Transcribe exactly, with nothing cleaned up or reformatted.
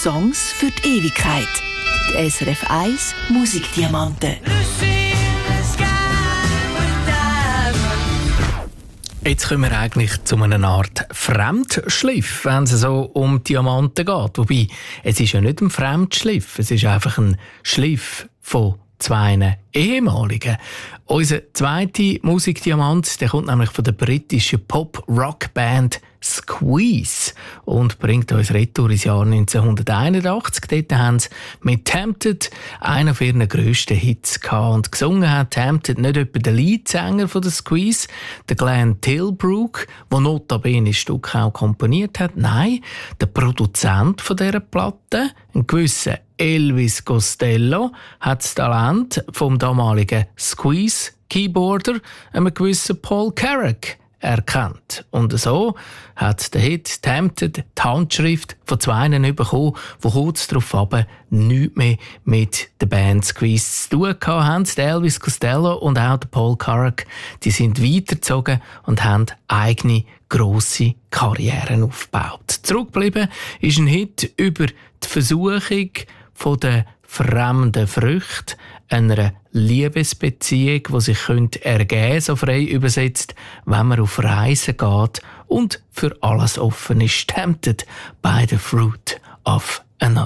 Songs für die Ewigkeit. Die S R F eins Musikdiamanten. Jetzt kommen wir eigentlich zu einer Art Fremdschliff, wenn es so um Diamanten geht. Wobei, es ist ja nicht ein Fremdschliff, es ist einfach ein Schliff von zwei ehemaligen. Unser zweiter Musikdiamant, der kommt nämlich von der britischen Pop-Rock-Band Squeeze und bringt uns retour ins Jahr neunzehnhunderteinundachtzig. Dort haben sie mit «Tempted» einen von ihren grössten Hits gehabt. Und gesungen hat «Tempted» nicht etwa der Leadsänger von der Squeeze, der Glenn Tilbrook, der notabene das Stück auch komponiert hat. Nein, der Produzent von dieser Platte, ein gewisser Elvis Costello, hat das Talent vom damaligen Squeeze-Keyboarder, einem gewissen Paul Carrack, erkannt. Und so hat der Hit «Tempted» die Handschrift von zwei bekommen, die kurz darauf aber nichts mehr mit der Band Squeeze zu tun hatten. Der Elvis Costello und auch der Paul Carrack, die sind weitergezogen und haben eigene grosse Karrieren aufgebaut. Zurückgeblieben ist ein Hit über die Versuchung von der fremden Früchte, einer Liebesbeziehung, die sich ergeben könnte, so frei übersetzt, wenn man auf Reisen geht und für alles offen ist. Tempted by the fruit of another.